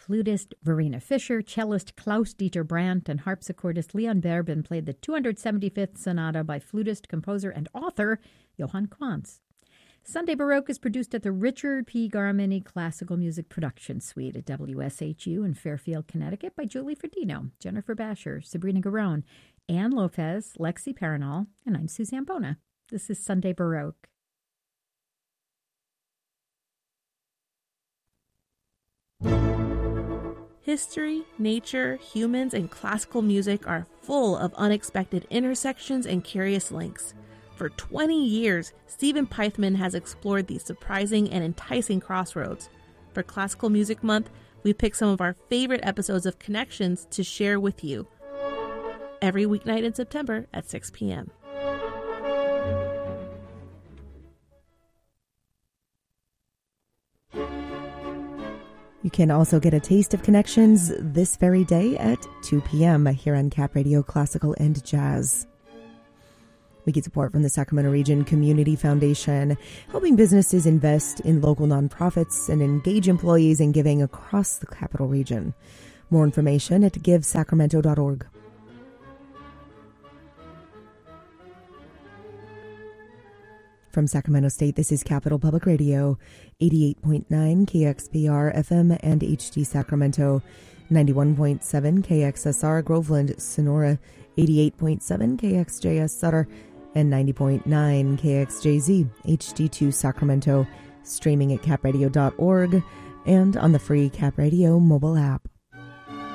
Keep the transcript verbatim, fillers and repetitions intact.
flutist Verena Fischer, cellist Klaus-Dieter Brandt, and harpsichordist Leon Berben played the two hundred seventy-fifth Sonata by flutist, composer, and author Johann Quantz. Sunday Baroque is produced at the Richard P. Garmany Classical Music Production Suite at W S H U in Fairfield, Connecticut by Julie Ferdino, Jennifer Basher, Sabrina Garone, Ann Lopez, Lexi Paranol, and I'm Suzanne Bona. This is Sunday Baroque. History, nature, humans, and classical music are full of unexpected intersections and curious links. For twenty years, Stephen Pythman has explored these surprising and enticing crossroads. For Classical Music Month, we picked some of our favorite episodes of Connections to share with you every weeknight in September at six p.m. You can also get a taste of Connections this very day at two p.m. here on Cap Radio Classical and Jazz. We get support from the Sacramento Region Community Foundation, helping businesses invest in local nonprofits and engage employees in giving across the capital region. More information at give sacramento dot org. From Sacramento State, this is Capital Public Radio, eighty-eight point nine K X P R F M and H D Sacramento, ninety-one point seven K X S R Groveland, Sonora, eighty-eight point seven K X J S Sutter, and ninety point nine K X J Z H D two Sacramento, streaming at cap radio dot org and on the free Cap Radio mobile app.